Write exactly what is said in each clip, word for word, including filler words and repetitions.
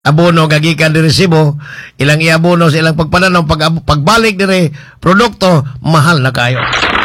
abono gagikan diri Cebu, ilang iabono sa ilang pagpananaw, pag pagbalik diri produkto mahal na kayo.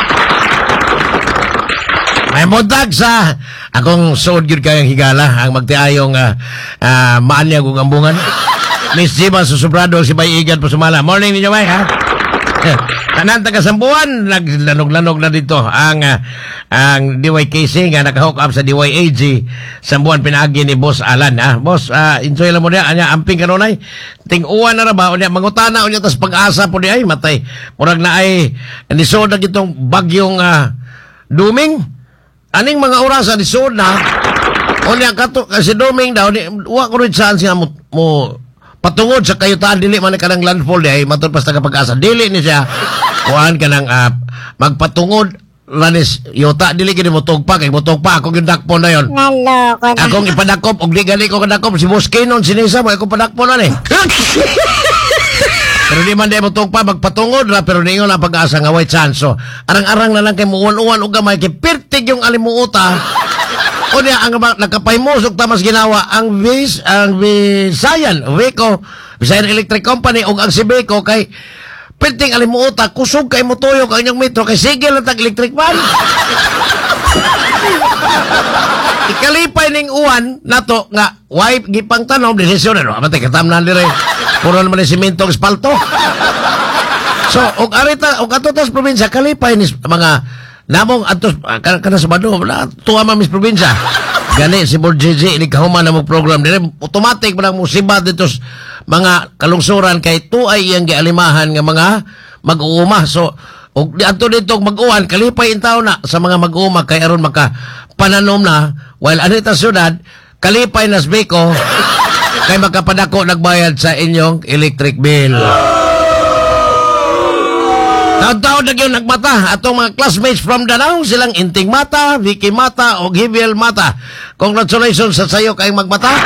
May montag sa akong suod gyud kayang higala ang magtiayong uh, uh, maanya kong ambungan. Miss Jiba susubrado si Bay Igan po sumala. Morning ninyo bay ha. Tanan taga Sambuan naglanog-lanog na dito ang uh, ang D Y K C nga naka-hook up sa D Y A G Sambuan pinaagi ni Boss Alan ha. Boss uh, enjoy lang mo niya anya amping kanunay ting-uwan na ra ba unya mangutana unya tas pag-asa po di ay matay murag na ay nisod na gitong bagyong uh, duming aning mga orasa nisod na unya kato kasi duming daw ni wa ko rin saan siya mo, mo patungod sa kayutaan dili man kanang landfall di ay matud pas taga pag-asa dili ni siya kuan kanang uh, magpatungod lanis yuta dili kini mo tugpa kay mo tugpa ako gidakpon na yon naloko na akong ipadakop og di gali ko kadakop si Boskinon sinisa mo ako padakpon na ni pero di man di mo tugpa magpatungod ra pero ningon ang pag-asa nga white chance so arang-arang na lang kay muwan-uwan og gamay kay pirtig yung alimuota o niya ang nakapaymusok tamas ginawa ang vis ang Visayan Vico Visayan Electric Company og ang si Vico kay pinting alimuota kusog kay motoyo kay inyong metro kay sige lang tag electric man ikalipay ning uwan nato nga wipe gipang tanom desisyon ano amatay katamnan dire puro naman ni semento og espalto so og arita og atotas probinsya kalipay ni mga namong atos kana kana sa Bado tuwa man mis probinsya gani si Board J J ini kahuman na mo program dire automatic man mo siba dito mga kalungsuran kay tuay iyang gialimahan nga mga mag-uuma so og adto dito mag-uwan kalipay in taon na sa mga mag-uuma kay aron maka pananom na while anita syudad kalipay nas Biko kay makapadako nagbayad sa inyong electric bill. Taon-taon na yun nagmata atong mga classmates from Danao silang Inting Mata, Vicky Mata o Gibiel Mata. Congratulations sa sayo kayong magmata.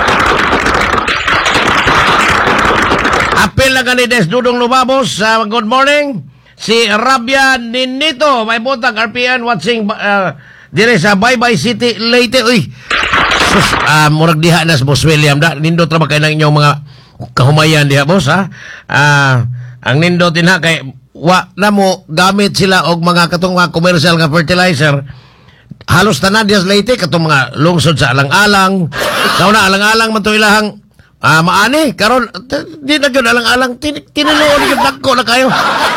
Apil na ganides Dudong Lubabos uh, good morning si Rabia Ninito may butang R P N watching uh, dire sa Bye Bye City Leyte uy sus uh, murag diha na sa Boss William da nindot ra ba kay nang inyong mga kahumayan diha boss ha uh, ang nindot din ha kay wa na mo gamit sila og mga katong mga commercial nga fertilizer halos tanan dias Leyte katong mga lungsod sa alang-alang kauna alang-alang man to ilahang ah maani karon di na gyud alang-alang tin tinuloon gyud nagko na kayo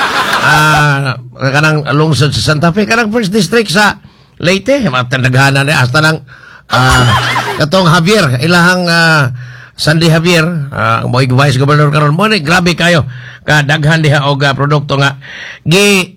ah kanang lungsod sa Santa Fe kanang first district sa Leyte matandaghanan na hasta nang ah katong Javier ilahang ah, Sandy Javier ang uh, mo vice governor karon mo ni grabe kayo kadaghan diha og uh, produkto nga gi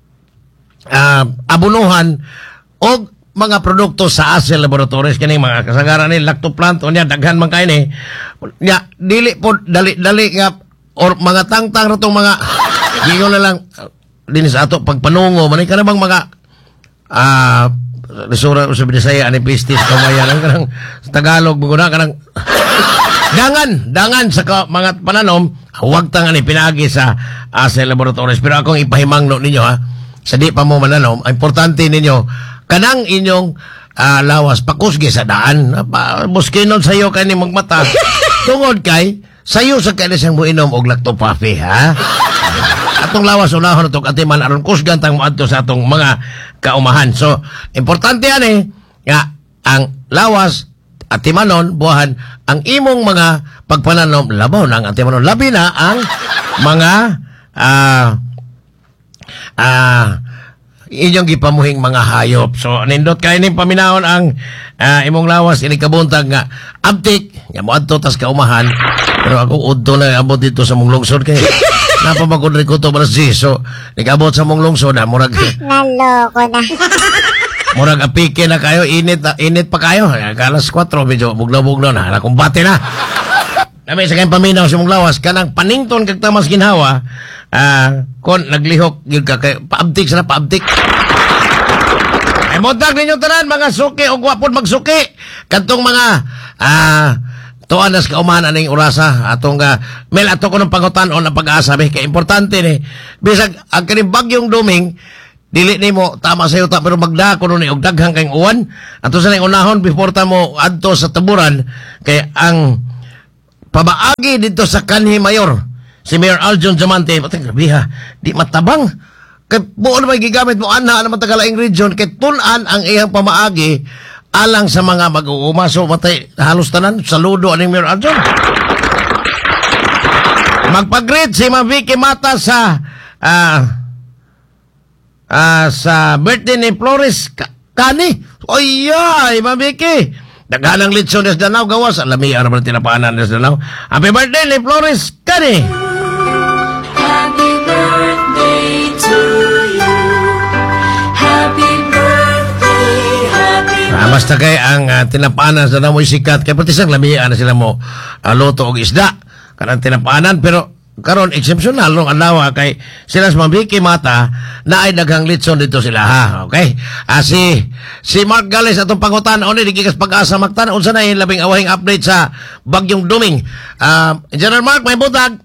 uh, abunuhan og mga produkto sa Asel Laboratories kini mga kasagaran ni lactoplant unya daghan man kay ni nya dili po dali dali nga or mga tangtang ratong mga gingon na lang uh, dinis ato pagpanungo man kana bang mga ah uh, resura sa Bisaya ani pistis kamayan kanang sa Tagalog buguna kanang dangan dangan sa ka, mga pananom huwag tangan ipinagi sa Asel Laboratories pero akong ipahimangno ninyo ha sa di pa mo mananom ang importante ninyo kanang inyong uh, lawas pakusgi sa daan pa, Boskinon sayo kay ni magmata tungod kay sayo sa kay siyang muinom og lactopaffi ha atong lawas unahon atong atiman aron kusgan tang moadto sa atong mga kaumahan so importante ani nga ang lawas atimanon buhahan ang imong mga pagpananom labaw na ang atimanon labi na ang mga ah uh, uh, inyong gipamuhing mga hayop so nindot kay ning paminahon ang uh, imong lawas ini kabuntag nga abtik nga moadto tas kaumahan pero ako udto na abot dito sa mong lungsod kay napamagod rin ko to Brasil so nagabot sa mong lungsod na murag naloko na murag apike na kayo, init init pa kayo. Kalas kwatro, medyo bugnaw-bugnaw na. Nakumbate na. Nabi sa kayong paminaw sa mong lawas, kanang panington kag tamas ginhawa, uh, kon naglihok, yun ka kayo, paabtik sana, paabtik. Ay, montag ninyo tanan, mga suki, o gwapon magsuki. Kantong mga, ah, uh, tuan nas kaumahan aning orasa atong uh, mel ato ko ng pangutan-on ang pag-asa kay importante ni bisag ang kaning bagyong duming dili nimo tama sa yuta pero magdako ni og daghang kay uwan ato sa ning unahon before ta mo adto sa taburan kay ang pabaagi dito sa kanhi mayor si Mayor Aljon Diamante. Matang grabe ha, di matabang. Kay buo na may gigamit mo ana ang matagalaing region kay tunan ang iyang pamaagi alang sa mga mag-uuma. So matay halos tanan saludo aning Mayor Aljon. Magpag-greet si Ma'am Vicky Mata sa ah ah sa birthday ni Flores Kani. Oy, ay, Ma'am Vicky. Daghanang litson des Danau gawas. Alamiya naman tinapaanan des Danau. Happy birthday ni Flores Kani. Happy birthday to you. Happy birthday, happy Ah, basta kay ang uh, tinapaanan sa Danau sikat. Kaya pati sang lamiya na sila mo uh, luto o isda. Kanang tinapaanan. Pero karon exceptional nung alawa kay sila sa Ma'am Vicky Mata na ay daghang litson dito sila ha. Okay? Ah, si si Mark Gales atong pangutan o ni digikas pag-asa maktan unsa na yung labing awahing update sa bagyong Duming. Ah, General Mark, may butag.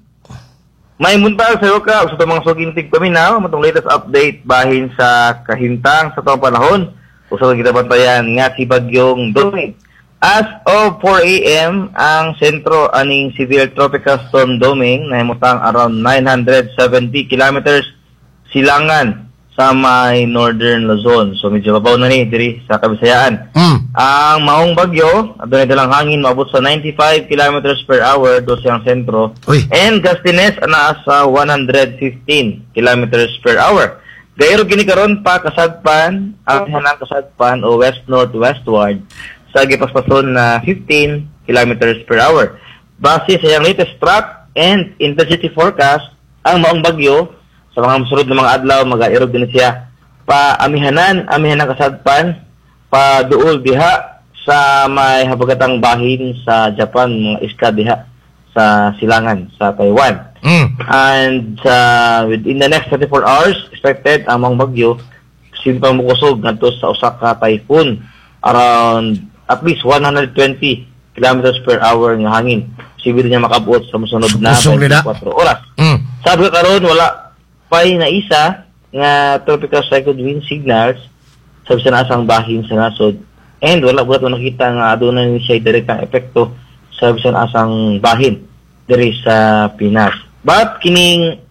May muntag sa ka sa mga sugintig paminaw matong latest update bahin sa kahintang sa tuwang panahon. Usa kita bantayan nga si bagyong Duming. As of four a m ang sentro aning severe tropical storm Doming nahimutang around nine hundred seventy kilometers silangan sa may northern Luzon. So medyo babaw na ni diri sa Kabisayaan. Mm. Ang maong bagyo, adunay dalang hangin maabot sa ninety-five kilometers per hour do siyang sentro. Uy. And gustiness ana sa one hundred fifteen kilometers per hour. Gayro gini karon pa kasagpan ang hanang kasagpan o west northwestward sa gipaspason na fifteen kilometers per hour. Base sa iyang latest track and intensity forecast, ang maong bagyo sa mga musunod na mga adlaw mag-aerog din siya pa amihanan, amihanan kasagpan pa duol diha sa may habagatang bahin sa Japan, mga iska diha sa silangan sa Taiwan. Mm. And uh, within the next twenty-four hours, expected ang maong bagyo simpang mukusog ngadto sa usa ka typhoon around at least one hundred twenty kilometers per hour nga hangin. Sibir niya makabuot sa musunod na twenty-four oras. Mm. Sabi ka karon wala pay na isa nga tropical cyclone wind signals sa bisan asang bahin sa nasod. And wala buhat mo nakita nga adunay ni siya direktang epekto sa bisan asang bahin diri sa Pinas. But kining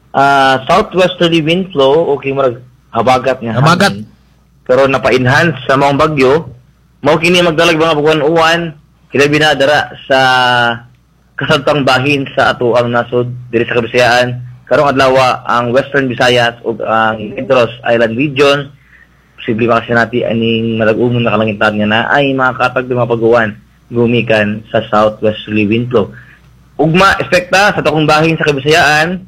uh, southwesterly wind flow o kay marag habagat nga Habagat. hangin karon napa-enhance sa maong bagyo. Mao kini magdalag mga pagwan-uwan kilabi na dara sa kasabtang bahin sa ato ang nasod diri sa Kabisayaan. Karong adlaw ang Western Visayas ug ang Negros Island region posible makasinati aning malag-umon na kalangitan nga na ay makakatag mga pag-uwan gumikan sa southwesterly wind flow. Ugma espekta sa takong bahin sa Kabisayaan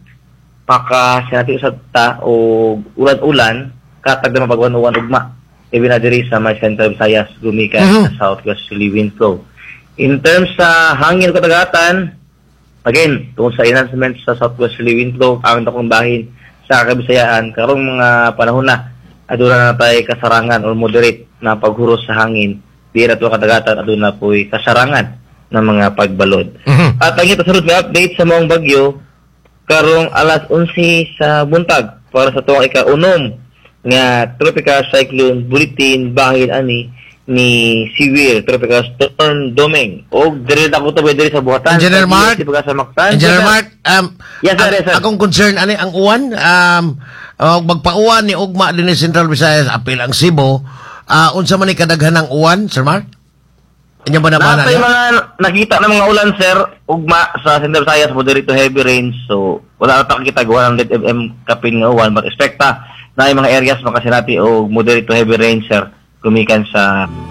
pakasinati usab ta og ulan-ulan katag na mapag-uwan ugma. Even na diri sa may Central Visayas gumikan Mhm. sa southwesterly wind flow. In terms sa hangin katagatan, again, tungkol sa enhancement sa southwesterly wind flow, ang takong bahin sa Kabisayaan, karong mga panahon na, aduna na tayo kasarangan o moderate na paghuros sa hangin, di na ito katagatan, aduna po'y kasarangan ng mga pagbalod. Mhm. At ang ito sunod na update sa maong bagyo, karong alas onse sa buntag, para sa tuwang ika-unom, nga tropical cyclone bulletin bahin ani ni severe tropical storm Doming og diri na ko to diri sa buhatan Engineer Mark, sa sa Mactan. Engineer Mark, um, Yes, sir, ang- yes, sir. akong concern ani ang uwan, um, uh, magpauwan ni ugma din ni Central Visayas apil ang Cebu. Uh, unsa man ni kadaghanang uwan, Sir Mark? Inyo ba naman Natay mga nakita na mga ulan sir ugma sa Central Visayas moderate to heavy rains, so wala na pa kita one hundred millimeters kapin nga uwan, but expecta na yung mga areas makasinati o moderate to heavy rain sir gumikan sa